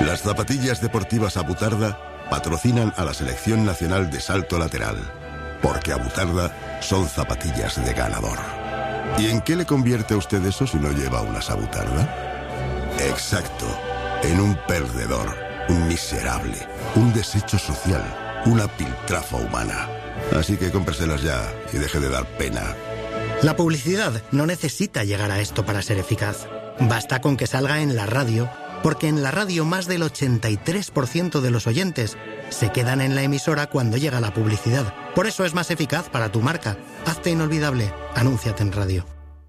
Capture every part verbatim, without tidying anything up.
Las zapatillas deportivas Abutarda patrocinan a la Selección Nacional de Salto Lateral, porque Abutarda son zapatillas de ganador. ¿Y en qué le convierte a usted eso si no lleva unas Abutarda? Exacto, en un perdedor, un miserable, un desecho social, una piltrafa humana. Así que cómpreselas ya y deje de dar pena. La publicidad no necesita llegar a esto para ser eficaz. Basta con que salga en la radio, porque en la radio más del ochenta y tres por ciento de los oyentes se quedan en la emisora cuando llega la publicidad. Por eso es más eficaz para tu marca. Hazte inolvidable. Anúnciate en radio.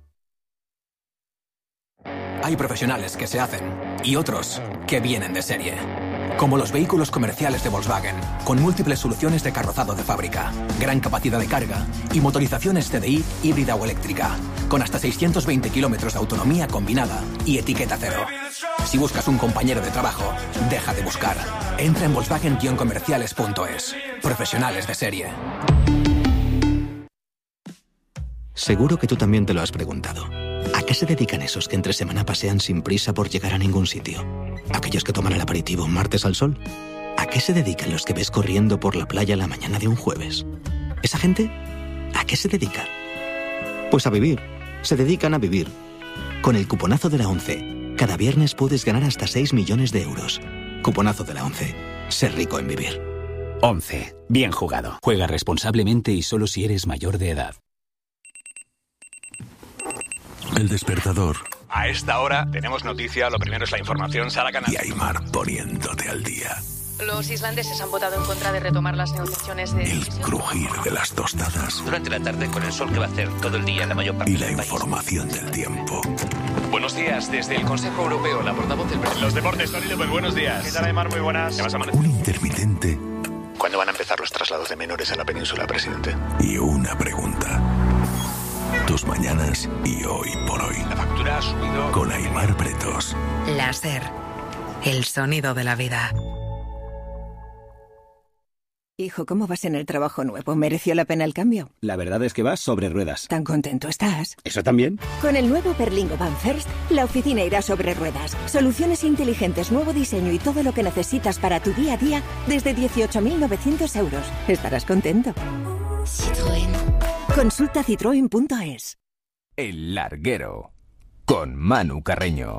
Hay profesionales que se hacen y otros que vienen de serie. Como los vehículos comerciales de Volkswagen, con múltiples soluciones de carrozado de fábrica, gran capacidad de carga y motorizaciones T D I híbrida o eléctrica, con hasta seiscientos veinte kilómetros de autonomía combinada y etiqueta cero. Si buscas un compañero de trabajo, deja de buscar. Entra en volkswagen guion comerciales punto es. Profesionales de serie. Seguro que tú también te lo has preguntado. ¿A qué se dedican esos que entre semana pasean sin prisa por llegar a ningún sitio? ¿Aquellos que toman el aperitivo un martes al sol? ¿A qué se dedican los que ves corriendo por la playa la mañana de un jueves? ¿Esa gente? ¿A qué se dedica? Pues a vivir. Se dedican a vivir. Con el cuponazo de la ONCE, cada viernes puedes ganar hasta seis millones de euros. Cuponazo de la ONCE. Ser rico en vivir. ONCE. Bien jugado. Juega responsablemente y solo si eres mayor de edad. El despertador. A esta hora tenemos noticia, lo primero es la información, Sara Canal. Y Aimar poniéndote al día. Los islandeses han votado en contra de retomar las negociaciones de... El crujir de las tostadas. Durante la tarde con el sol que va a hacer todo el día en la mayor parte y la del país. Información del tiempo. Buenos días, desde el Consejo Europeo, la portavoz del presidente. Los deportes, Tony López, buenos días. ¿Qué tal, Aimar? Muy buenas. ¿Qué vas a amanecer? Un intermitente. ¿Cuándo van a empezar los traslados de menores a la península, presidente? Y una pregunta. Tus mañanas y hoy por hoy. La factura ha subido. Con Aimar Pretos. Láser. El sonido de la vida. Hijo, ¿cómo vas en el trabajo nuevo? ¿Mereció la pena el cambio? La verdad es que vas sobre ruedas. ¿Tan contento estás? ¿Eso también? Con el nuevo Berlingo Van First, la oficina irá sobre ruedas. Soluciones inteligentes, nuevo diseño y todo lo que necesitas para tu día a día desde dieciocho mil novecientos euros. Estarás contento. Citroën. Consulta citroen punto es. El Larguero, con Manu Carreño.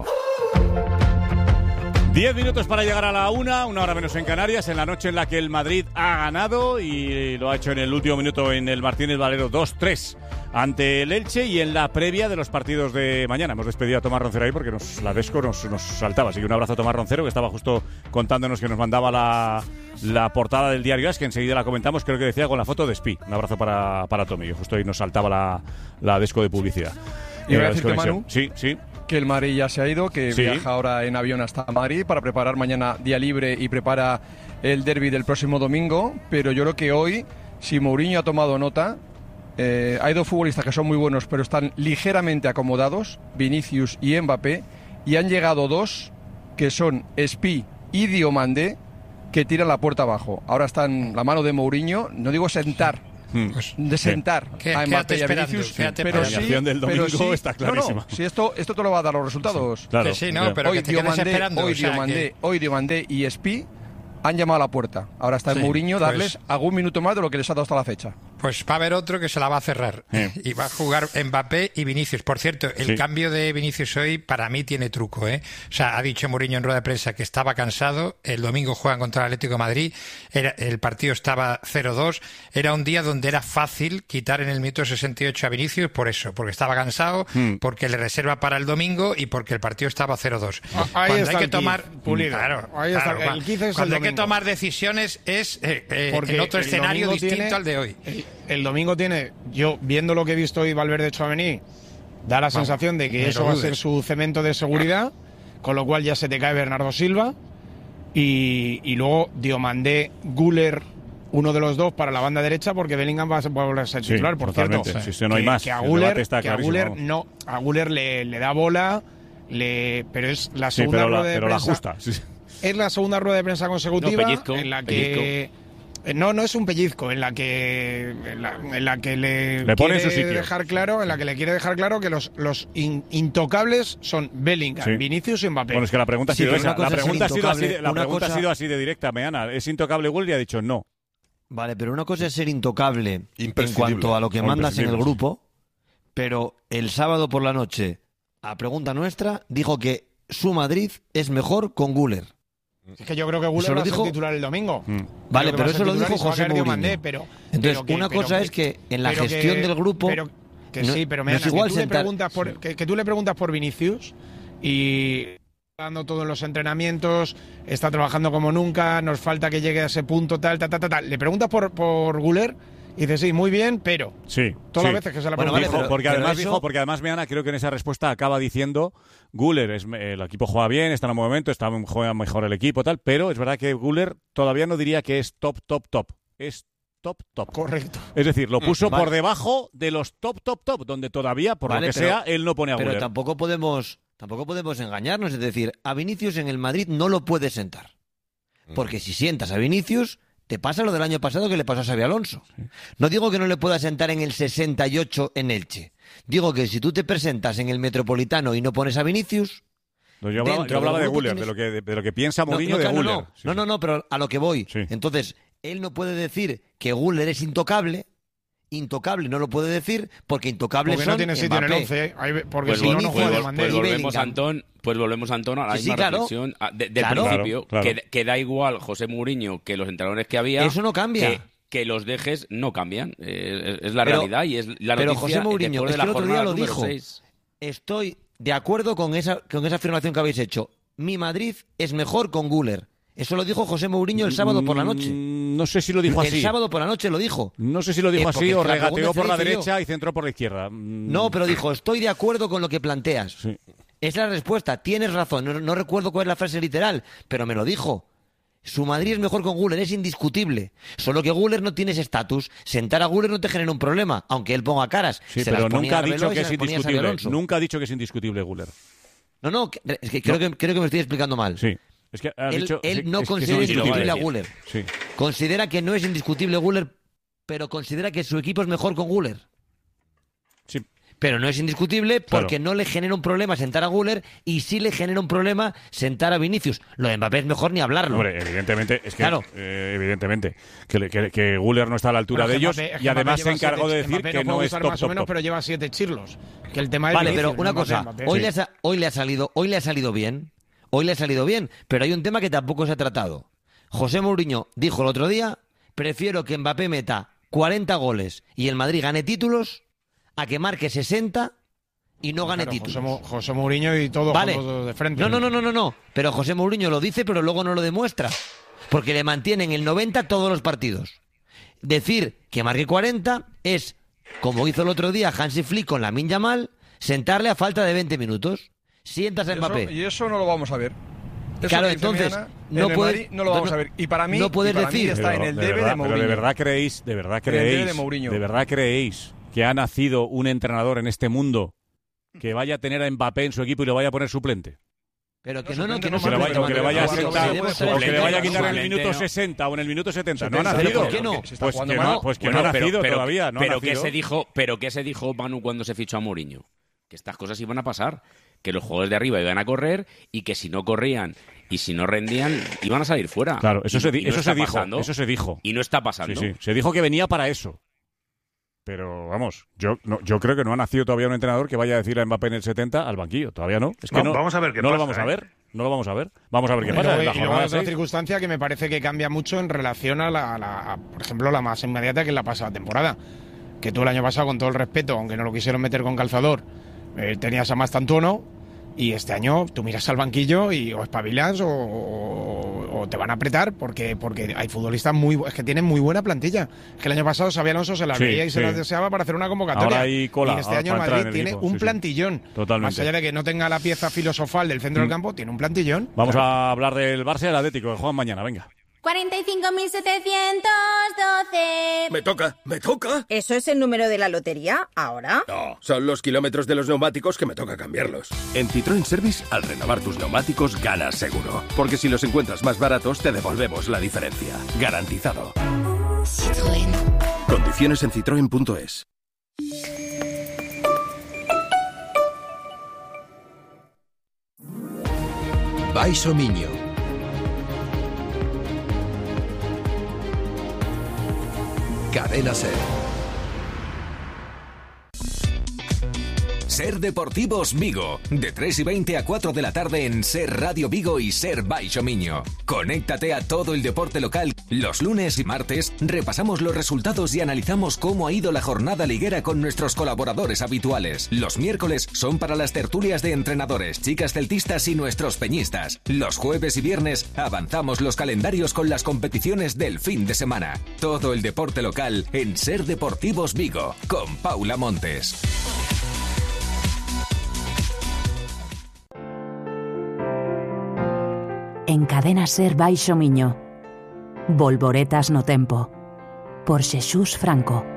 Diez minutos para llegar a la una, una hora menos en Canarias, en la noche en la que el Madrid ha ganado y lo ha hecho en el último minuto en el Martínez Valero dos tres ante el Elche y en la previa de los partidos de mañana. Hemos despedido a Tomás Roncero ahí porque nos, la Desco nos, nos saltaba. Así que un abrazo a Tomás Roncero, que estaba justo contándonos que nos mandaba la, la portada del diario As, que enseguida la comentamos, creo que decía con la foto de Spi. Un abrazo para, para Tommy, que justo ahí nos saltaba la, la Desco de publicidad. Y voy a decirte, Manu, sí, sí. que el Madrid ya se ha ido, que sí. viaja ahora en avión hasta Madrid para preparar mañana día libre y prepara el derbi del próximo domingo, pero yo creo que hoy, si Mourinho ha tomado nota, eh, hay dos futbolistas que son muy buenos pero están ligeramente acomodados, Vinicius y Mbappé, y han llegado dos que son Spi y Diomandé, que tiran la puerta abajo. Ahora están la mano de Mourinho, no digo sentar, pues, de sentar ¿Qué, a Mbappé y a Vinicius, pero sí, del domingo pero sí, está clarísima. No, no, si esto, esto te lo va a dar los resultados. Sí, claro, que sí, no, pero hoy que te quedas Diomandé, esperando. hoy, o sea, Diomandé, que... hoy Diomandé y Spi han llamado a la puerta. Ahora está en sí, Mourinho darles pues, algún minuto más de lo que les ha dado hasta la fecha. Pues va a haber otro que se la va a cerrar. Eh. Y va a jugar Mbappé y Vinicius. Por cierto, el sí. cambio de Vinicius hoy para mí tiene truco, ¿eh? O sea, ha dicho Mourinho en rueda de prensa que estaba cansado. El domingo juegan contra el Atlético de Madrid. Era, el partido estaba cero dos. Era un día donde era fácil quitar en el minuto sesenta y ocho a Vinicius por eso. Porque estaba cansado, mm. porque le reserva para el domingo y porque el partido estaba cero dos. Ah, ahí cuando está hay que tomar, pulido. Claro, ahí claro, está. El quince es cuando el hay que tomar decisiones es eh, eh, en otro escenario distinto tiene, al de hoy. El, el domingo tiene, yo viendo lo que he visto hoy Valverde Tchouaméni, da la sensación de que eso va a ser su cemento de seguridad, con lo cual ya se te cae Bernardo Silva y, y luego Diomandé, Güler, uno de los dos para la banda derecha, porque Bellingham va a volver a ser titular, sí, por totalmente. cierto. Sí, sí, no hay que, más. Que a Güler, está que a Güler no, a Güler le, le da bola, le, pero es la segunda sí, pero rueda la, de pero prensa. La justa. Sí. Es la segunda rueda de prensa consecutiva no, pellizco, en la que pellizco. no, no es un pellizco, en la que en la, en la que le, le pone quiere en su sitio. dejar claro, en la que le quiere dejar claro que los, los in, intocables son Bellingham, sí. Vinicius y Mbappé. Bueno, es que la pregunta ha sido sí, esa. La pregunta, ha sido, así de, la pregunta cosa... ha sido así de directa, Meana. ¿Es intocable Will? Y ha dicho no. Vale, pero una cosa es ser intocable en cuanto a lo que mandas en el grupo, pero el sábado por la noche, a pregunta nuestra, dijo que su Madrid es mejor con Güler. Es que yo creo que Güler va a ser titular el domingo. Mm. Vale, pero eso lo dijo José Mourinho. Mané, pero, Entonces, pero que, una cosa que, es que en la gestión que, del grupo... Pero, que no, sí, pero me no es igual que, tú sentar... le preguntas por, sí. que, que tú le preguntas por Vinicius y... dando todos los entrenamientos, está trabajando como nunca, nos falta que llegue a ese punto, tal, tal, tal, tal. tal. Le preguntas por, por Güler y dice, sí, muy bien, pero... Sí. Todas sí. las veces que se la bueno, pregunta. Vale, pero, porque, pero además eso... dijo, porque además Meana creo que en esa respuesta acaba diciendo Güler, es, el equipo juega bien, está en un momento, está, juega mejor el equipo, tal, pero es verdad que Güler todavía no diría que es top, top, top. Es top, top. Correcto. Es decir, lo puso vale. por debajo de los top, top, top, donde todavía, por vale, lo que pero, sea, él no pone a Güler. Pero tampoco podemos... Tampoco podemos engañarnos, es decir, a Vinicius en el Madrid no lo puedes sentar. Porque si sientas a Vinicius, te pasa lo del año pasado que le pasó a Xabi Alonso. No digo que no le puedas sentar en el sesenta y ocho en Elche. Digo que si tú te presentas en el Metropolitano y no pones a Vinicius... No, yo hablaba, yo hablaba de Güler, tienes... de, lo que, de, de lo que piensa Mourinho no, no, de Güler. No, no, sí, no, no, no, pero a lo que voy. Sí. Entonces, él no puede decir que Güler es intocable... Intocable no lo puede decir porque intocable porque son no tiene sitio Mbappé. en el once, ¿eh? porque pues si no no pues, juega pues, pues volvemos Antón, pues volvemos Antón a la sí, misma sí, claro. reflexión a, de, del claro, principio, claro, claro. Que, que da igual José Mourinho que los entrenadores que había. Eso no cambia. Que, que los dejes no cambian, eh, es la pero, realidad y es la pero noticia. José Mourinho, es que la el otro día lo dijo. seis. Estoy de acuerdo con esa con esa afirmación que habéis hecho. Mi Madrid es mejor con Güler. Eso lo dijo José Mourinho el sábado por la noche. No sé si lo dijo el así. El sábado por la noche lo dijo. No sé si lo dijo eh, así o regateó por la yo. derecha y centró por la izquierda. No, pero dijo, estoy de acuerdo con lo que planteas. Sí. Es la respuesta, tienes razón. No, no recuerdo cuál es la frase literal, pero me lo dijo. Su Madrid es mejor con Güler, es indiscutible. Solo que Güler no tiene ese estatus. Sentar a Güler no te genera un problema, aunque él ponga caras. Sí, se pero las nunca ha dicho que y es se las ponía indiscutible. Nunca ha dicho que es indiscutible Güler. No, no, es que creo, no. Que, creo que me estoy explicando mal. Sí. Es que él, dicho, él es, no es considera que indiscutible a Güler. Sí. Considera que no es indiscutible Güler, pero considera que su equipo es mejor con Güler. Sí. Pero no es indiscutible porque claro. no le genera un problema sentar a Güler y sí le genera un problema sentar a Vinicius. Lo de Mbappé es mejor ni hablarlo. Hombre, evidentemente, es que claro. eh, evidentemente que, que, que Güler no está a la altura pero de ellos Mbappé, y además se encargó siete, de decir Mbappé que no, no es top, más top, o menos, top. pero lleva siete chirlos. Que el tema es vale, Vinicius, pero una Mbappé, cosa, Mbappé, hoy, sí. le ha, hoy le ha salido, hoy le ha salido bien. Hoy le ha salido bien, pero hay un tema que tampoco se ha tratado. José Mourinho dijo el otro día, prefiero que Mbappé meta cuarenta goles y el Madrid gane títulos a que marque sesenta y no gane claro, títulos. José, José Mourinho y todo vale. de frente. No, no, no, no, no, no. Pero José Mourinho lo dice, pero luego no lo demuestra. Porque le mantienen el noventa todos los partidos. Decir que marque cuarenta es, como hizo el otro día Hansi Flick con Lamine Yamal, sentarle a falta de veinte minutos. Sientas a Mbappé. Y eso no lo vamos a ver. Eso claro, entonces Miana, no en puedes, no lo vamos a ver. Y para mí, no puedes para decir mí está pero, en el de debe verdad, de Mourinho. Pero de verdad creéis, de verdad creéis, de, de verdad creéis que ha nacido un entrenador en este mundo que vaya a tener a Mbappé en su equipo y lo vaya a poner suplente. Pero que no, no, que no se le vaya, que le vaya a sentar, o que le vaya a quitar en el minuto sesenta o en el minuto setenta. No ha nacido. ¿Por qué no? Pues que no, pues que no ha nacido todavía. Pero qué se dijo, pero qué se dijo Manu cuando se fichó a Mourinho, que estas cosas iban a pasar, que los jugadores de arriba iban a correr y que si no corrían y si no rendían iban a salir fuera. Claro, eso y, se, y no eso se dijo, pasando, eso se dijo. Y no está pasando. Sí, sí, se dijo que venía para eso. Pero vamos, yo no, yo creo que no ha nacido todavía un entrenador que vaya a decir a Mbappé en el setenta al banquillo. Todavía no. Es que no, no vamos a ver qué no pasa, lo vamos ¿eh? a ver. No lo vamos a ver. Vamos a ver qué Bueno, pasa. Y, la y luego hay otra seis. circunstancia que me parece que cambia mucho en relación a la, a la a, por ejemplo, la más inmediata, que es la pasada temporada. Que tú el año pasado, con todo el respeto, aunque no lo quisieron meter con calzador, eh, tenías a Mastantuono. Y este año tú miras al banquillo y o espabilas o, o, o te van a apretar porque porque hay futbolistas muy es que tienen muy buena plantilla. Es que el año pasado Xabi Alonso se las Sí, veía y se sí. las deseaba para hacer una convocatoria. Ahora hay cola, y este ahora año el para entrar Madrid en el tiene equipo, un sí, sí. plantillón. Totalmente. Más allá de que no tenga la pieza filosofal del centro Mm. del campo, tiene un plantillón. Vamos Claro. a hablar del Barça y del Atlético, que juegan mañana, venga. cuarenta y cinco mil setecientos doce. Me toca, me toca. ¿Eso es el número de la lotería ahora? No, son los kilómetros de los neumáticos que me toca cambiarlos. En Citroën Service, al renovar tus neumáticos, ganas seguro. Porque si los encuentras más baratos, te devolvemos la diferencia. Garantizado. Condiciones en citroen punto es. Baixo Miño. Cadena Ser. Ser Deportivos Vigo, de tres y veinte a cuatro de la tarde en Ser Radio Vigo y Ser Baixo Miño. Conéctate a todo el deporte local. Los lunes y martes repasamos los resultados y analizamos cómo ha ido la jornada liguera con nuestros colaboradores habituales. Los miércoles son para las tertulias de entrenadores, chicas celtistas y nuestros peñistas. Los jueves y viernes avanzamos los calendarios con las competiciones del fin de semana. Todo el deporte local en Ser Deportivos Vigo, con Paula Montes. En Cadena Ser Baixo Miño. Volvoretas no tempo. Por Xesús Franco.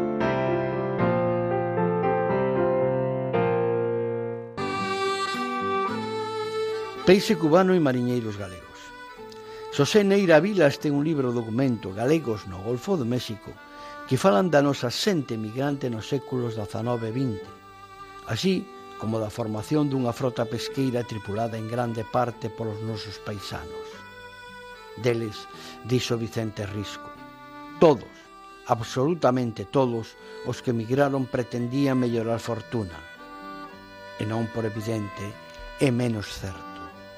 Peixe cubano e mariñeiros galegos. Xosé Neira Vilas ten un libro documento Galegos no Golfo de México que falan da nosa xente migrante nos séculos dezanove e vinte, así como da formación dunha frota pesqueira tripulada en grande parte polos nosos paisanos. Deles, dixo Vicente Risco, todos, absolutamente todos, os que emigraron pretendían mellorar fortuna, e non por evidente é menos certo.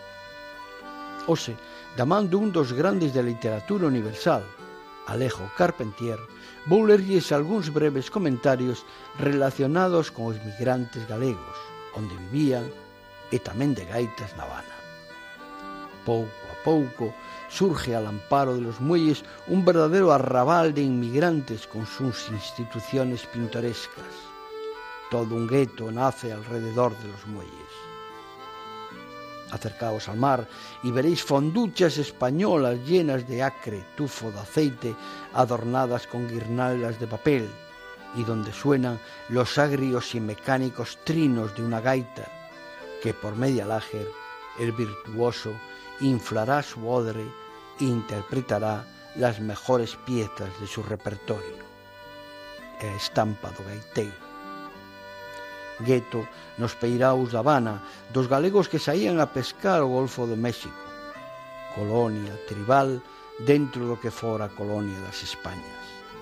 Ose, da man dun dos grandes da literatura universal, Alejo Carpentier, vou lerlles algúns breves comentarios relacionados con os migrantes galegos, onde vivían, e tamén de gaitas na Habana. Pouco a pouco surge al amparo de los muelles un verdadero arrabal de inmigrantes con sus instituciones pintorescas. Todo un gueto nace alrededor de los muelles. Acercaos al mar y veréis fonduchas españolas llenas de acre, tufo de aceite, adornadas con guirnaldas de papel, y donde suenan los agrios y mecánicos trinos de una gaita, que por media láger el virtuoso inflará su odre e interpretará las mejores piezas de su repertorio. É a estampa do gaiteiro. Gueto nos peiraos da Habana, dos galegos que saían a pescar o Golfo do México, colonia tribal dentro do que fora a colonia das Españas.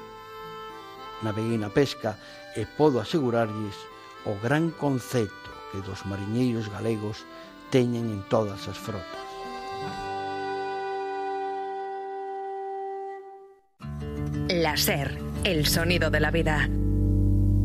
Naveguei na pesca e podo asegurarlles o gran concepto que dos mariñeiros galegos teñen en todas as frotas. La Ser, el sonido de la vida.